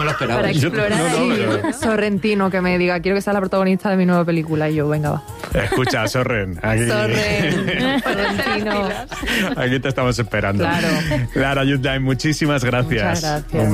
lo esperaba. Para explorar pero- Sorrentino que me diga, quiero que sea la protagonista de mi nueva película. Y yo, venga, va. Escucha, Sorrentino. Sorrentino. Aquí te estamos esperando. Claro. Clara Yutain, muchísimas gracias. Muchas gracias.